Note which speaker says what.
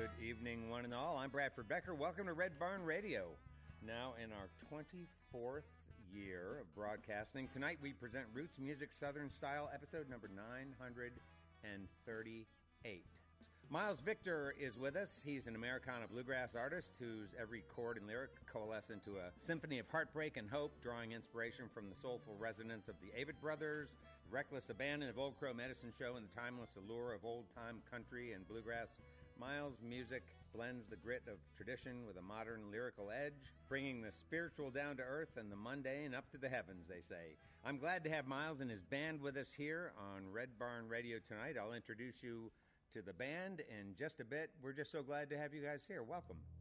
Speaker 1: Good evening, one and all. I'm Bradford Becker. Welcome to Red Barn Radio. Now in our 24th year of broadcasting. Tonight we present Roots Music Southern Style, episode number 938. Miles Victor is with us. He's an Americana bluegrass artist whose every chord and lyric coalesce into a symphony of heartbreak and hope, drawing inspiration from the soulful resonance of the Avett Brothers, the reckless abandon of Old Crow Medicine Show, and the timeless allure of old-time country and bluegrass. Miles' music blends the grit of tradition with a modern lyrical edge, bringing the spiritual down to earth and the mundane up to the heavens, they say. I'm glad to have Miles and his band with us here on Red Barn Radio tonight. I'll introduce you to the band in just a bit. We're just so glad to have you guys here. Welcome.